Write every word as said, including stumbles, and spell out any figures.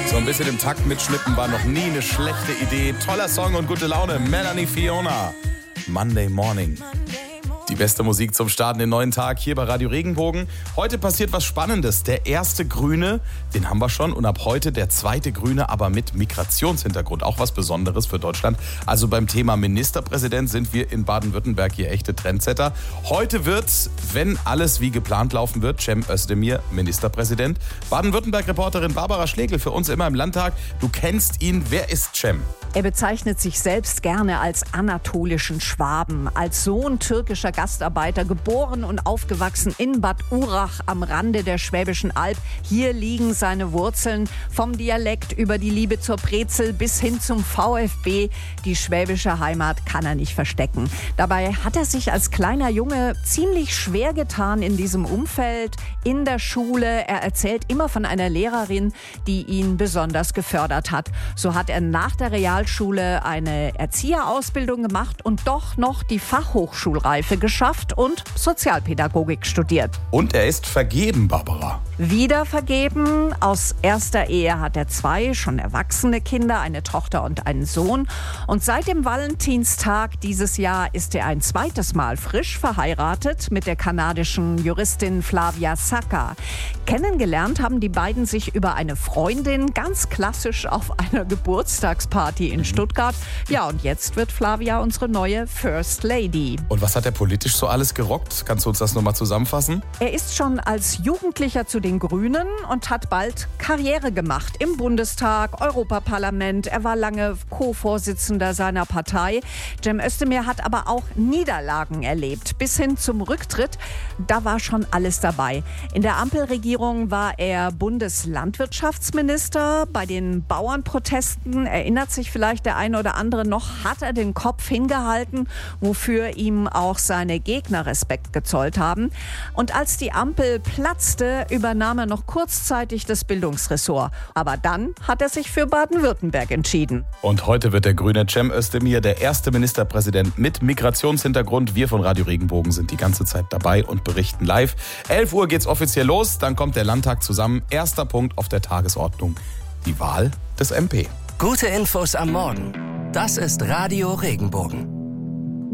So ein bisschen im Takt mitschnippen war noch nie eine schlechte Idee. Toller Song und gute Laune. Melanie Fiona. Monday Morning. Die beste Musik zum Start in den neuen Tag hier bei Radio Regenbogen. Heute passiert was Spannendes. Der erste Grüne, den haben wir schon. Und ab heute der zweite Grüne, aber mit Migrationshintergrund. Auch was Besonderes für Deutschland. Also beim Thema Ministerpräsident sind wir in Baden-Württemberg hier echte Trendsetter. Heute wird, wenn alles wie geplant laufen wird, Cem Özdemir Ministerpräsident. Baden-Württemberg-Reporterin Barbara Schlegel für uns immer im Landtag. Du kennst ihn. Wer ist Cem? Er bezeichnet sich selbst gerne als anatolischen Schwaben, als Sohn türkischer Gastarbeiter, geboren und aufgewachsen in Bad Urach am Rande der Schwäbischen Alb. Hier liegen seine Wurzeln vom Dialekt über die Liebe zur Brezel bis hin zum VfB. Die schwäbische Heimat kann er nicht verstecken. Dabei hat er sich als kleiner Junge ziemlich schwer getan in diesem Umfeld, in der Schule. Er erzählt immer von einer Lehrerin, die ihn besonders gefördert hat. So hat er nach der Real Schule eine Erzieherausbildung gemacht und doch noch die Fachhochschulreife geschafft und Sozialpädagogik studiert. Und er ist vergeben, Barbara. Wieder vergeben. Aus erster Ehe hat er zwei schon erwachsene Kinder, eine Tochter und einen Sohn. Und seit dem Valentinstag dieses Jahr ist er ein zweites Mal frisch verheiratet mit der kanadischen Juristin Flavia Saka. Kennengelernt haben die beiden sich über eine Freundin, ganz klassisch auf einer Geburtstagsparty in Stuttgart. Ja, und jetzt wird Flavia unsere neue First Lady. Und was hat er politisch so alles gerockt? Kannst du uns das nochmal zusammenfassen? Er ist schon als Jugendlicher zu den Grünen und hat bald Karriere gemacht im Bundestag, Europaparlament. Er war lange Co-Vorsitzender seiner Partei. Cem Özdemir hat aber auch Niederlagen erlebt, bis hin zum Rücktritt. Da war schon alles dabei. In der Ampelregierung war er Bundeslandwirtschaftsminister. Bei den Bauernprotesten, erinnert sich vielleicht der eine oder andere noch, hat er den Kopf hingehalten, wofür ihm auch seine Gegner Respekt gezollt haben. Und als die Ampel platzte, übernahm er noch kurzzeitig das Bildungsressort. Aber dann hat er sich für Baden-Württemberg entschieden. Und heute wird der Grüne Cem Özdemir der erste Ministerpräsident mit Migrationshintergrund. Wir von Radio Regenbogen sind die ganze Zeit dabei und berichten live. elf Uhr geht's offiziell los, dann kommt der Landtag zusammen. Erster Punkt auf der Tagesordnung, die Wahl des M P. Gute Infos am Morgen. Das ist Radio Regenbogen.